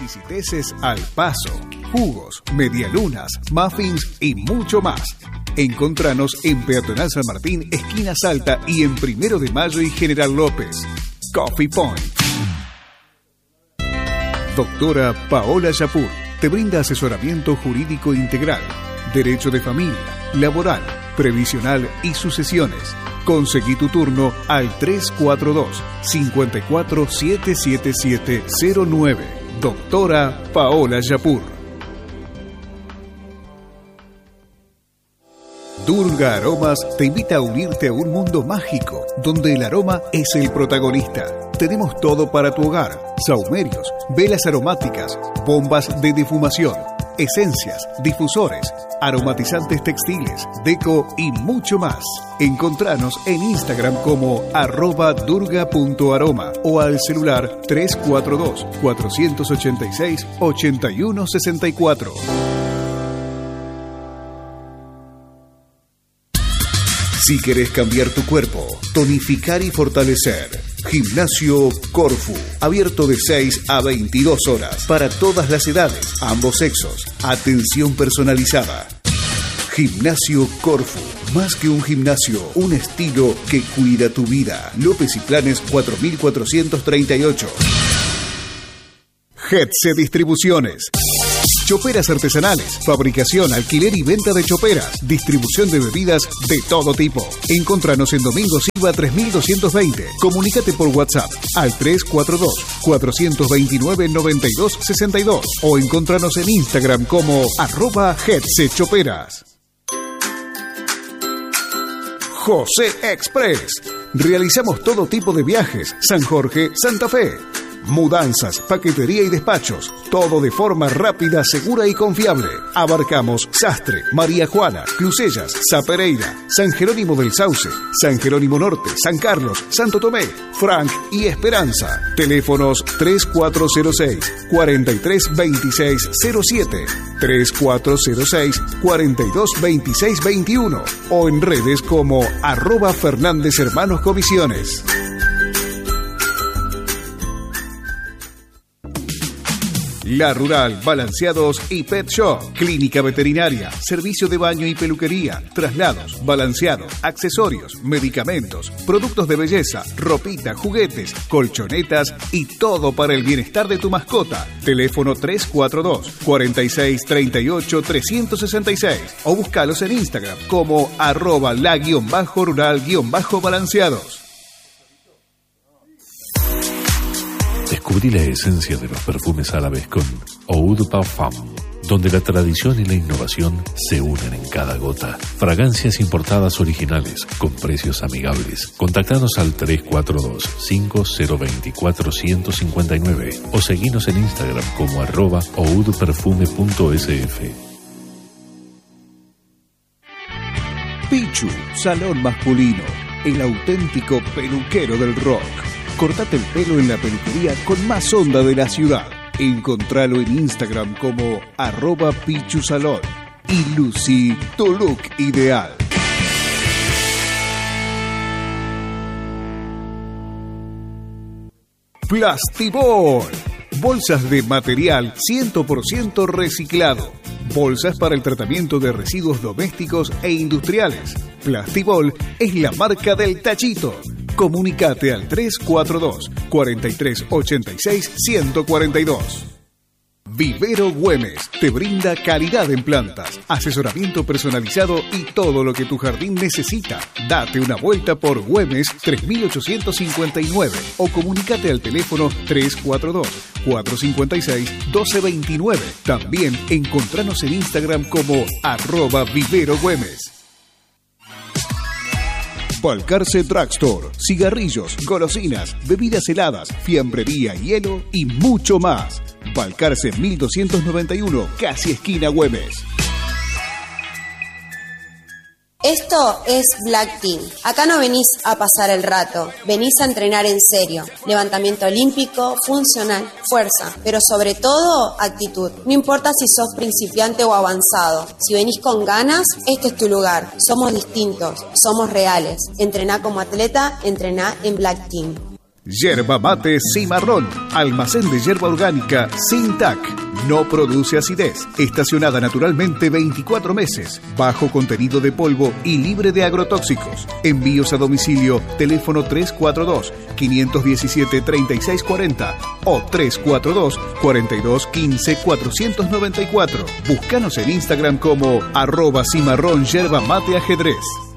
exquisiteces al paso, jugos, medialunas, muffins y mucho más. Encontranos en Peatonal San Martín, esquina Salta, y en 1 de Mayo y General López. Coffee Point. Doctora Paola Yapur te brinda asesoramiento jurídico integral, derecho de familia, laboral, previsional y sucesiones. Conseguí tu turno al 342-54-77709. Doctora Paola Yapur. Durga Aromas te invita a unirte a un mundo mágico, donde el aroma es el protagonista. Tenemos todo para tu hogar: sahumerios, velas aromáticas, bombas de defumación, esencias, difusores, aromatizantes textiles, deco y mucho más. Encontranos en Instagram como @durga.aroma o al celular 342-486-8164. Si querés cambiar tu cuerpo, tonificar y fortalecer, Gimnasio Corfu, abierto de 6 a 22 horas, para todas las edades, ambos sexos, atención personalizada. Gimnasio Corfu, más que un gimnasio, un estilo que cuida tu vida. López y Planes 4438. Hetze Distribuciones. Choperas artesanales, fabricación, alquiler y venta de choperas, distribución de bebidas de todo tipo. Encontranos en Domingo Silva 3220. Comunícate por WhatsApp al 342-429-9262 o encontranos en Instagram como @HetzeChoperas. José Express. Realizamos todo tipo de viajes. San Jorge, Santa Fe. Mudanzas, paquetería y despachos, todo de forma rápida, segura y confiable. Abarcamos Sastre, María Juana, Clusellas, Zapereira, San Jerónimo del Sauce, San Jerónimo Norte, San Carlos, Santo Tomé, Frank y Esperanza. Teléfonos 3406-432607, 3406-422621 o en redes como @Fernández Hermanos Comisiones. La Rural, Balanceados y Pet Shop, clínica veterinaria, servicio de baño y peluquería, traslados, balanceados, accesorios, medicamentos, productos de belleza, ropita, juguetes, colchonetas y todo para el bienestar de tu mascota. Teléfono 342-4638-366 o búscalos en Instagram como @la_rural_balanceados. Descubrí la esencia de los perfumes árabes con Oud Parfum, donde la tradición y la innovación se unen en cada gota. Fragancias importadas originales con precios amigables. Contactanos al 342-5024-159 o seguinos en Instagram como @oudperfume.sf. Pichu, salón masculino, el auténtico peluquero del rock. Cortate el pelo en la peluquería con más onda de la ciudad. Encontralo en Instagram como @pichusalón y lucí tu look ideal. Plastibol. Bolsas de material 100% reciclado. Bolsas para el tratamiento de residuos domésticos e industriales. Plastibol es la marca del tachito. Comunicate al 342-4386-142. Vivero Güemes te brinda calidad en plantas, asesoramiento personalizado y todo lo que tu jardín necesita. Date una vuelta por Güemes 3859 o comunícate al teléfono 342-456-1229. También encontranos en Instagram como @Vivero Güemes. Balcarce Drugstore, cigarrillos, golosinas, bebidas heladas, fiambrería, hielo y mucho más. Balcarce 1291, casi esquina Güemes. Esto es Black Team. Acá no venís a pasar el rato, venís a entrenar en serio. Levantamiento olímpico, funcional, fuerza, pero sobre todo actitud. No importa si sos principiante o avanzado. Si venís con ganas, este es tu lugar. Somos distintos, somos reales. Entrená como atleta, entrená en Black Team. Yerba mate Cimarrón, almacén de yerba orgánica sin TAC. No produce acidez, estacionada naturalmente 24 meses, bajo contenido de polvo y libre de agrotóxicos. Envíos a domicilio, teléfono 342-517-3640 o 342-4215-494. Búscanos en Instagram como @cimarrón yerba mate ajedrez.